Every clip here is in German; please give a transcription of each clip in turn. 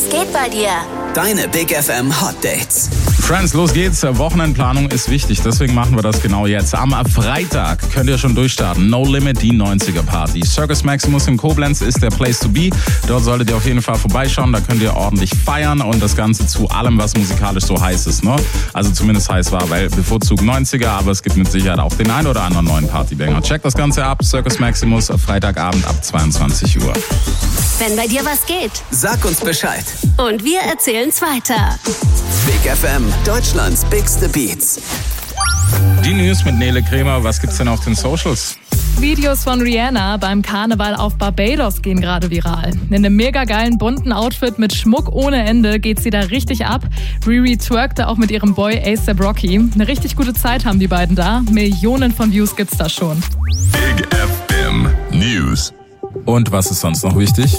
Was geht bei dir? Deine Big FM Hot Dates. Friends, los geht's. Wochenendplanung ist wichtig, deswegen machen wir das genau jetzt. Am Freitag könnt ihr schon durchstarten. No Limit, die 90er Party. Circus Maximus in Koblenz ist der Place to be. Dort solltet ihr auf jeden Fall vorbeischauen. Da könnt ihr ordentlich feiern und das Ganze zu allem, was musikalisch so heiß ist, ne? Also zumindest heiß war, weil bevorzugt 90er, aber es gibt mit Sicherheit auch den ein oder anderen neuen Partybanger. Checkt das Ganze ab. Circus Maximus, Freitagabend ab 22 Uhr. Wenn bei dir was geht. Sag uns Bescheid. Und wir erzählen's weiter. Big FM, Deutschlands bigste Beats. Die News mit Nele Kremer. Was gibt's denn auf den Socials? Videos von Rihanna beim Karneval auf Barbados gehen gerade viral. In einem mega geilen bunten Outfit mit Schmuck ohne Ende geht sie da richtig ab. Riri twerkte auch mit ihrem Boy A$AP Rocky. Eine richtig gute Zeit haben die beiden da. Millionen von Views gibt's da schon. Big FM News. Und was ist sonst noch wichtig?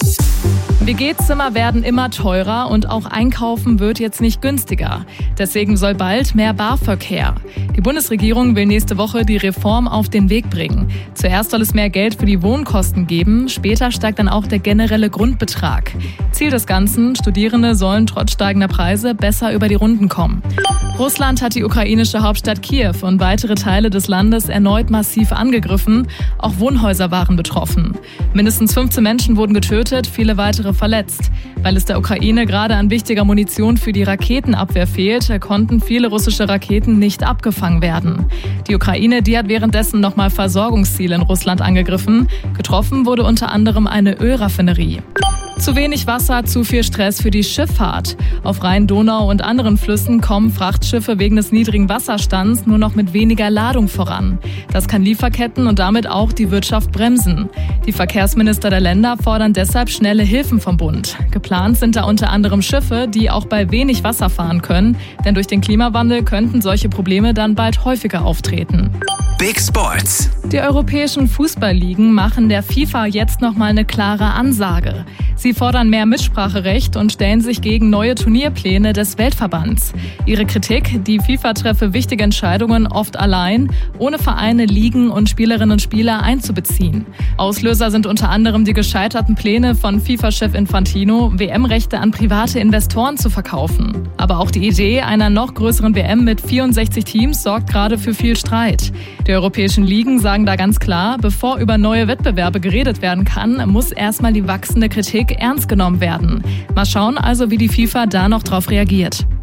WG-Zimmer werden immer teurer und auch Einkaufen wird jetzt nicht günstiger. Deswegen soll bald mehr Barverkehr. Die Bundesregierung will nächste Woche die Reform auf den Weg bringen. Zuerst soll es mehr Geld für die Wohnkosten geben, später steigt dann auch der generelle Grundbetrag. Ziel des Ganzen: Studierende sollen trotz steigender Preise besser über die Runden kommen. Russland hat die ukrainische Hauptstadt Kiew und weitere Teile des Landes erneut massiv angegriffen. Auch Wohnhäuser waren betroffen. Mindestens 15 Menschen wurden getötet, viele weitere verletzt. Weil es der Ukraine gerade an wichtiger Munition für die Raketenabwehr fehlt, konnten viele russische Raketen nicht abgefangen werden. Die Ukraine, die hat währenddessen nochmal Versorgungsziele in Russland angegriffen. Getroffen wurde unter anderem eine Ölraffinerie. Zu wenig Wasser, zu viel Stress für die Schifffahrt. Auf Rhein, Donau und anderen Flüssen kommen Frachtschiffe wegen des niedrigen Wasserstands nur noch mit weniger Ladung voran. Das kann Lieferketten und damit auch die Wirtschaft bremsen. Die Verkehrsminister der Länder fordern deshalb schnelle Hilfen vom Bund. Geplant sind da unter anderem Schiffe, die auch bei wenig Wasser fahren können. Denn durch den Klimawandel könnten solche Probleme dann bald häufiger auftreten. Big Sports. Die europäischen Fußballligen machen der FIFA jetzt nochmal eine klare Ansage. Sie fordern mehr Mitspracherecht und stellen sich gegen neue Turnierpläne des Weltverbands. Ihre Kritik: Die FIFA treffe wichtige Entscheidungen oft allein, ohne Vereine, Ligen und Spielerinnen und Spieler einzubeziehen. Auslöser sind unter anderem die gescheiterten Pläne von FIFA-Chef Infantino, WM-Rechte an private Investoren zu verkaufen. Aber auch die Idee einer noch größeren WM mit 64 Teams sorgt gerade für viel Streit. Die europäischen Ligen sagen da ganz klar: Bevor über neue Wettbewerbe geredet werden kann, muss erstmal die wachsende Kritik ernst genommen werden. Mal schauen also, wie die FIFA da noch drauf reagiert.